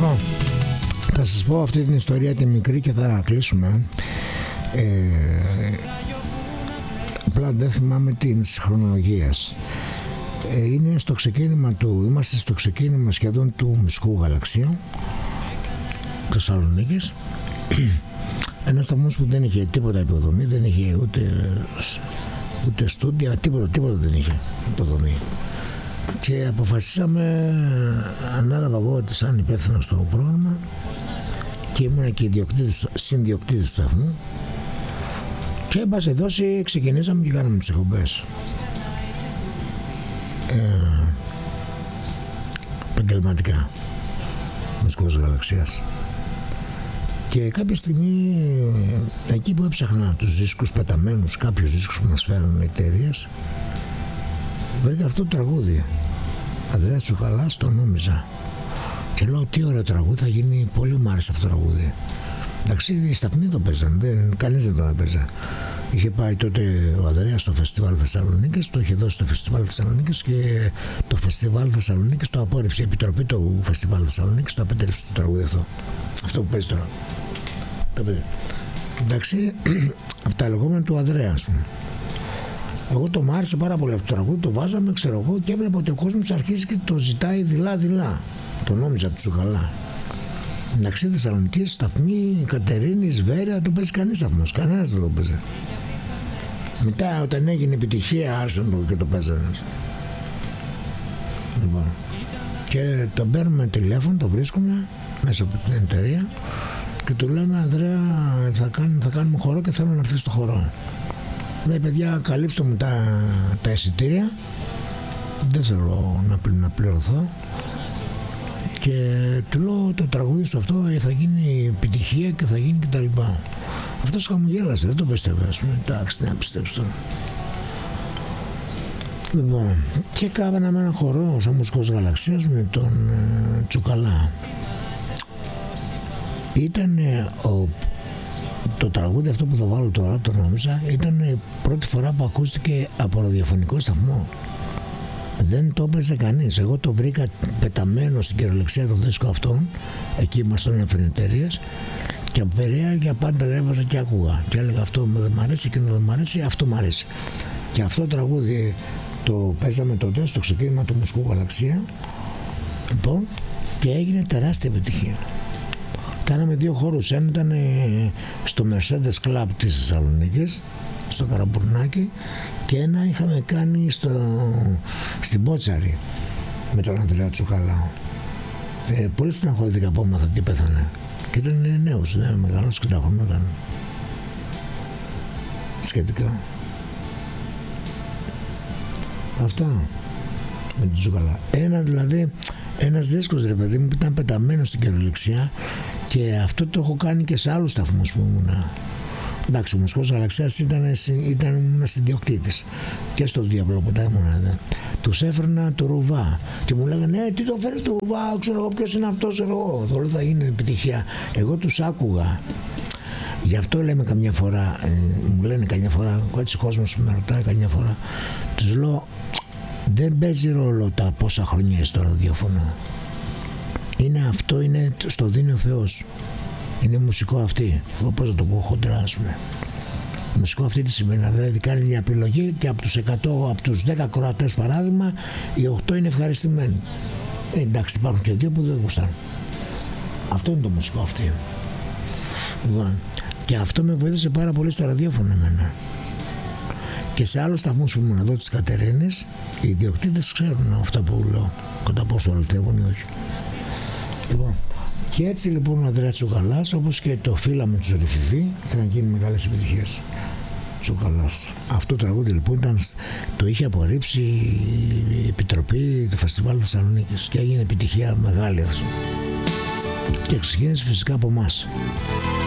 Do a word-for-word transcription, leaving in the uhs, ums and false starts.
Λοιπόν, θα σας πω αυτή την ιστορία τη μικρή και θα κλείσουμε. Ε, απλά δεν θυμάμαι τις χρονολογίες. Ε, είναι στο ξεκίνημα του, είμαστε στο ξεκίνημα σχεδόν του μουσικού γαλαξίου Θεσσαλονίκης. Ένας σταθμός που δεν είχε τίποτα υποδομή, δεν είχε ούτε, ούτε στούντια, τίποτα, τίποτα δεν είχε υποδομή. Και αποφασίσαμε, ανάλαβα εγώ ότι σαν υπεύθυνο στο πρόγραμμα και ήμουν και συνδιοκτήτης του σταθμού, και εν πάση δώσει ξεκινήσαμε και κάναμε τις εκπομπές. Ε, επαγγελματικά, μουσικός γαλαξίας. Και κάποια στιγμή, εκεί που έψαχνα τους δίσκους πεταμένους, κάποιους δίσκους που μας φέρνουν εταιρείες, βρήκα αυτό το τραγούδι. Ανδρέα Τσουκαλάς, το νόμιζα. Και λέω, τι ωραίο τραγούδι, θα γίνει, πολύ μου άρεσε αυτό το τραγούδι. Εντάξει, οι σταθμοί το παίζαν, δεν, κανείς δεν το έπαιζε. Είχε πάει τότε ο Ανδρέας στο Φεστιβάλ Θεσσαλονίκης, το είχε δώσει στο Φεστιβάλ Θεσσαλονίκης και το Φεστιβάλ Θεσσαλονίκης το απόρριψε. Η επιτροπή του Φεστιβάλ Θεσσαλονίκης το απέτρεψε το τραγούδι αυτό. Αυτό που παίζει τώρα. Το παίζει. Εντάξει, από τα λεγόμενα του Ανδρέα, ας πούμε. Εγώ το μ' άρεσε πάρα πολύ αυτό το τραγούδι, το βάζαμε, ξέρω εγώ, και έβλεπα ότι ο κόσμος αρχίζει και το ζητάει δειλά-δειλά. Το νόμιζα του Τσουκαλά. Εντάξει, Θεσσαλονίκη, σταθμή, Κατερίνη, Βέρεια, το παίζει κανείς σταθμός. Κανένας δεν το παίζει. Μετά, όταν έγινε επιτυχία, άρχισαν το και το παίζανε. Λοιπόν. Και τον παίρνουμε τηλέφωνο, το βρίσκουμε μέσα από την εταιρεία και του λέμε, Ανδρέα, θα, κάνουμε, θα κάνουμε χορό και θέλω να έρθει στο χορό. Λέει, παιδιά, καλύψτε μου τα, τα εισιτήρια, δεν θέλω να, να πληρωθώ. Και του λέω, το τραγούδι σου αυτό θα γίνει επιτυχία και θα γίνει κτλ. Αυτός χαμογέλασε, δεν το πίστευε, ας πούμε. Εντάξει, να πιστέψω τώρα. Λοιπόν, και κάναμε ένα χορό σαν μουσικός γαλαξίας με τον ε, Τσουκαλά. Ήταν ε, ο, το τραγούδι αυτό που θα βάλω τώρα, το νόμιζα, ήταν η πρώτη φορά που ακούστηκε από ραδιοφωνικό σταθμό. Δεν το έπαιζε κανείς. Εγώ το βρήκα πεταμένο στην κυριολεξία των δίσκο αυτών. Εκεί ήμασταν εφηνεταιρίες. Και από Περαία για πάντα έβαζα και άκουγα. Και έλεγα, αυτό δεν μ' αρέσει, εκείνο δεν μ' αρέσει, αυτό μ' αρέσει. Και αυτό το τραγούδι το παίζαμε τότε στο ξεκίνημα του μουσικού γαλαξία. Λοιπόν, και έγινε τεράστια επιτυχία. Κάναμε δύο χώρους. Ένα ήταν στο Mercedes Club της Θεσσαλονίκης, στο Καραμπουρνάκι, και ένα είχαμε κάνει στο, στην Μπότσαρη με τον Ανδρέα Τσουκαλά. Ε, πολύ στεναχωρήθηκα από έμαθα τι πέθανε. Και ήταν νέος, ναι, μεγάλος και τα χρονόταν. Σχετικά. Αυτά με τον Τσουκαλά. Ένα δηλαδή, ένας δίσκος, ρε παιδί μου, που ήταν πεταμένος στην κυριολεξία, και αυτό το έχω κάνει και σε άλλους σταθμούς που ήμουνα. Εντάξει, ο μουσικός γαλαξίας ήταν, ήταν ένας συνδιοκτήτης και στο Διαβλό που τα ήμουνα. Δε. Τους έφερνα το Ρουβά και μου λέγανε, ε, τι το φέρεις το Ρουβά, ξέρω εγώ ποιος είναι αυτός, εγώ, τώρα θα είναι επιτυχία. Εγώ τους άκουγα. Γι' αυτό λέμε καμιά φορά, ε, μου λένε καμιά φορά, έτσι ο κόσμος με ρωτάει καμιά φορά, τους λέω, δεν παίζει ρόλο τα πόσα χρόνια στο ραδιόφωνο. Είναι αυτό, είναι στο δίνει ο Θεός. Είναι μουσικό αυτή. Εγώ πώς θα το πω χοντρά, ας πούμε. Μουσικό αυτή τη σημαίνει. Δηλαδή κάνει μια επιλογή και από τους εκατό, από τους δέκα κροατές παράδειγμα, οι οκτώ είναι ευχαριστημένοι. Ε, εντάξει, υπάρχουν και δύο που δεν γουστάνε. Αυτό είναι το μουσικό αυτή. Λοιπόν, και αυτό με βοήθησε πάρα πολύ στο ραδιόφωνο εμένα. Και σε άλλους σταθμούς που ήμουν εδώ της Κατερίνης, οι ιδιοκτήτες ξέρουν αυτά που λέω, κατά πόσο αληθεύουν ή όχι. Λοιπόν, και έτσι λοιπόν ο Ανδρέας Τσουκαλάς, όπως και το Φίλα με τους Ρηφιφί, είχαν γίνει μεγάλες επιτυχίες. Τσουκαλάς. Αυτό το τραγούδι λοιπόν ήταν, το είχε απορρίψει η επιτροπή του Φεστιβάλ Θεσσαλονίκης και έγινε επιτυχία μεγάλη αυτό. Και ξεκίνησε φυσικά από εμάς.